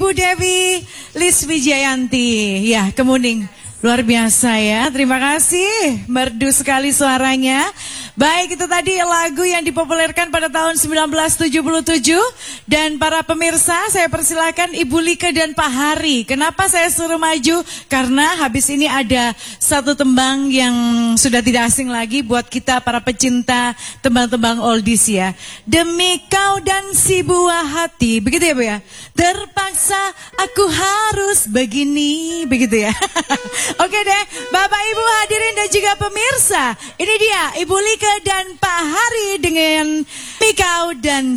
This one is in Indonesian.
Ibu Dewi Liswijayanti. Ya, Kemuning. Luar biasa ya, terima kasih, merdu sekali suaranya. Baik, itu tadi lagu yang dipopulerkan pada tahun 1977. Dan para pemirsa, saya persilakan Ibu Lika dan Pak Hari. Kenapa saya suruh maju? Karena habis ini ada satu tembang yang sudah tidak asing lagi buat kita para pecinta tembang-tembang oldies ya. Demi kau dan si buah hati, begitu ya Bu ya? Terpaksa aku harus begini, begitu ya. Oke deh, Bapak Ibu hadirin dan juga pemirsa, ini dia Ibu Lika dan Pak Hari dengan Mikau dan